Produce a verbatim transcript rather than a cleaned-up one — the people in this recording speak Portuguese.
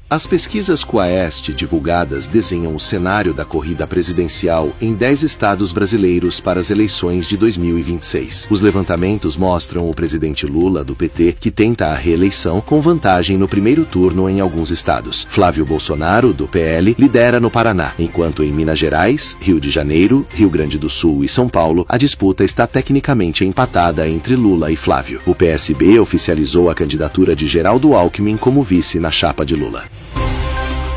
As pesquisas Quaest divulgadas desenham o cenário da corrida presidencial em dez estados brasileiros para as eleições de dois mil e vinte e seis. Os levantamentos mostram o presidente Lula, do P T, que tenta a reeleição, com vantagem no primeiro turno em alguns estados. Flávio Bolsonaro, do P L, lidera no Paraná, enquanto em Minas Gerais, Rio de Janeiro, Rio Grande do Sul e São Paulo, a disputa está tecnicamente empatada entre Lula e Flávio. O P S B oficializou a candidatura de Geraldo Alckmin como vice na chapa de Lula.